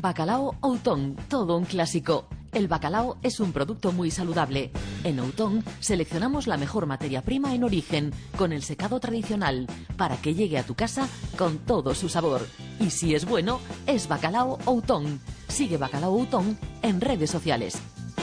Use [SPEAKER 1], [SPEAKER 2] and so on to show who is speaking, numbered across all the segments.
[SPEAKER 1] Bacalao Outón, todo un clásico. El bacalao es un producto muy saludable. En Outón seleccionamos la mejor materia prima en origen, con el secado tradicional, para que llegue a tu casa con todo su sabor. Y si es bueno, es Bacalao Outón. Sigue Bacalao Outón en redes sociales.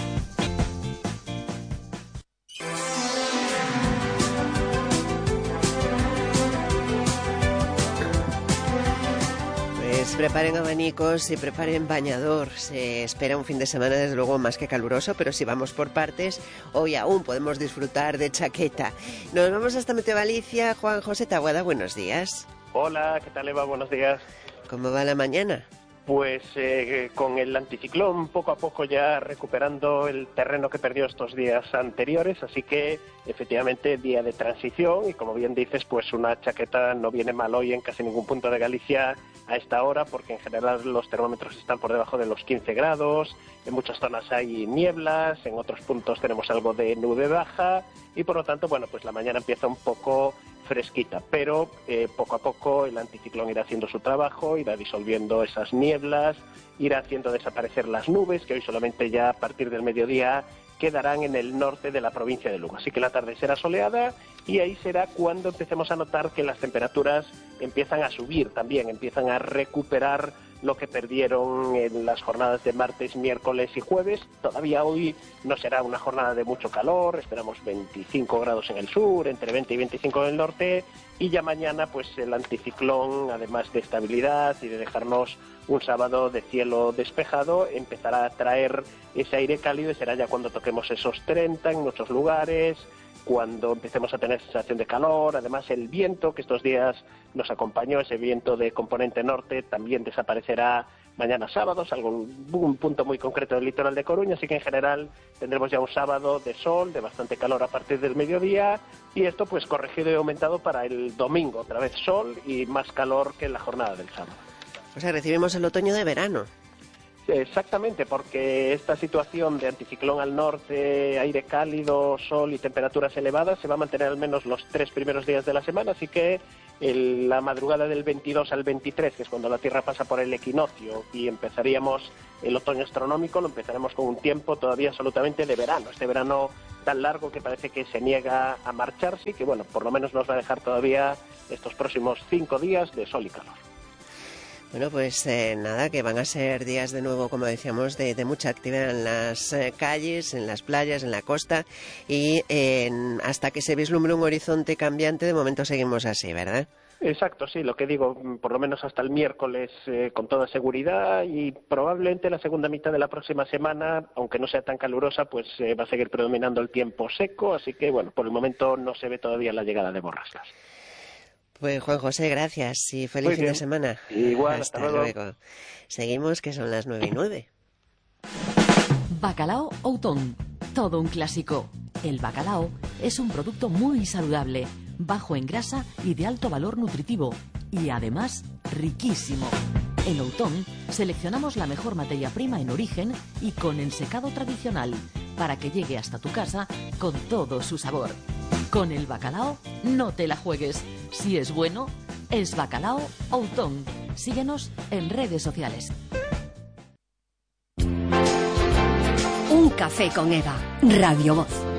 [SPEAKER 2] Preparen abanicos y preparen bañador. Se espera un fin de semana desde luego más que caluroso, pero si vamos por partes, hoy aún podemos disfrutar de chaqueta. Nos vamos hasta Meteorgalicia. Juan José Taboada, buenos días.
[SPEAKER 3] Hola, ¿qué tal, Eva? Buenos días.
[SPEAKER 2] ¿Cómo va la mañana?
[SPEAKER 3] Pues con el anticiclón poco a poco ya recuperando el terreno que perdió estos días anteriores, así que efectivamente día de transición y como bien dices, pues una chaqueta no viene mal hoy en casi ningún punto de Galicia a esta hora, porque en general los termómetros están por debajo de los 15 grados, en muchas zonas hay nieblas, en otros puntos tenemos algo de nube baja y por lo tanto, bueno, pues la mañana empieza un poco fresquita, pero poco a poco el anticiclón irá haciendo su trabajo, irá disolviendo esas nieblas, irá haciendo desaparecer las nubes, que hoy solamente ya a partir del mediodía quedarán en el norte de la provincia de Lugo. Así que la tarde será soleada y ahí será cuando empecemos a notar que las temperaturas empiezan a subir también, empiezan a recuperar lo que perdieron en las jornadas de martes, miércoles y jueves. Todavía hoy no será una jornada de mucho calor, esperamos 25 grados en el sur, entre 20 y 25 en el norte, y ya mañana pues el anticiclón, además de estabilidad y de dejarnos un sábado de cielo despejado, empezará a traer ese aire cálido y será ya cuando toquemos esos 30 en muchos lugares, cuando empecemos a tener sensación de calor. Además el viento que estos días nos acompañó, ese viento de componente norte, también desaparecerá mañana sábado, salvo un punto muy concreto del litoral de Coruña, así que en general tendremos ya un sábado de sol, de bastante calor a partir del mediodía, y esto pues corregido y aumentado para el domingo, otra vez sol y más calor que en la jornada del sábado.
[SPEAKER 2] O sea, recibimos el otoño de verano.
[SPEAKER 3] Exactamente, porque esta situación de anticiclón al norte, aire cálido, sol y temperaturas elevadas se va a mantener al menos los 3 primeros días de la semana, así que la madrugada del 22 al 23, que es cuando la Tierra pasa por el equinoccio y empezaríamos el otoño astronómico, lo empezaremos con un tiempo todavía absolutamente de verano, este verano tan largo que parece que se niega a marcharse y que, bueno, por lo menos nos va a dejar todavía estos próximos 5 días de sol y calor.
[SPEAKER 2] Bueno, pues nada, que van a ser días de nuevo, como decíamos, de mucha actividad en las calles, en las playas, en la costa y hasta que se vislumbre un horizonte cambiante, de momento seguimos así, ¿verdad?
[SPEAKER 3] Exacto, sí, lo que digo, por lo menos hasta el miércoles con toda seguridad y probablemente la segunda mitad de la próxima semana, aunque no sea tan calurosa, pues va a seguir predominando el tiempo seco, así que bueno, por el momento no se ve todavía la llegada de borrascas.
[SPEAKER 2] Pues Juan José, gracias y feliz fin de semana.
[SPEAKER 3] Igual,
[SPEAKER 2] hasta luego. Seguimos, que son las 9:09.
[SPEAKER 1] Bacalao Outón, todo un clásico. El bacalao es un producto muy saludable, bajo en grasa y de alto valor nutritivo, y además riquísimo. En Outón seleccionamos la mejor materia prima en origen y con el secado tradicional, para que llegue hasta tu casa con todo su sabor. Con el bacalao no te la juegues. Si es bueno, es Bacalao Outón. Síguenos en redes sociales.
[SPEAKER 4] Un café con Eva, Radio Voz.